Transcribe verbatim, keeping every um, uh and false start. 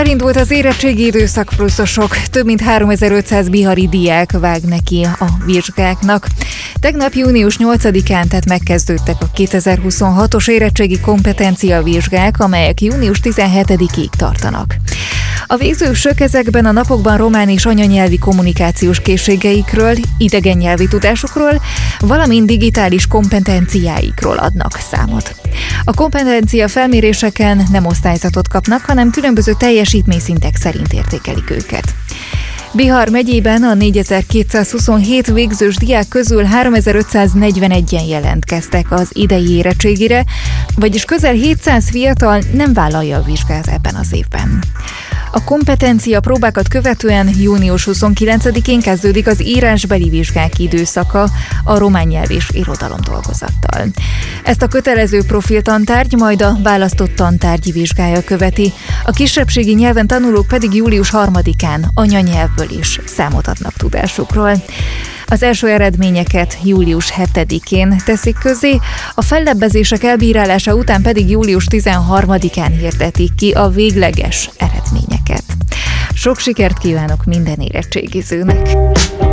Elindult az érettségi időszak, pluszosok. Több mint háromezer-ötszáz bihari diák vág neki a vizsgáknak. Tegnap június nyolcadikán tehát megkezdődtek a kétezer-huszonhatos érettségi kompetenciavizsgák, amelyek június tizenhetedikéig tartanak. A végzősök ezekben a napokban román és anyanyelvi kommunikációs készségeikről, idegen nyelvi tudásukról, valamint digitális kompetenciáikról adnak számot. A kompetencia felméréseken nem osztályzatot kapnak, hanem különböző teljesítményszintek szerint értékelik őket. Bihar megyében a négyezer-kétszázhuszonhét végzős diák közül háromezer-ötszáznegyvenegyen jelentkeztek az idei érettségire, vagyis közel hétszáz fiatal nem vállalja a vizsgát ebben az évben. A kompetencia próbákat követően június huszonkilencedikén kezdődik az írásbeli vizsgák időszaka a román nyelv és irodalom dolgozattal. Ezt a kötelező profiltantárgy majd a választott tantárgyi vizsgája követi, a kisebbségi nyelven tanulók pedig július harmadikán anyanyelvből is számot adnak tudásukról. Az első eredményeket július hetedikén teszik közzé, a fellebbezések elbírálása után pedig július tizenharmadikán hirdetik ki a végleges eredményeket. Sok sikert kívánok minden érettségizőnek!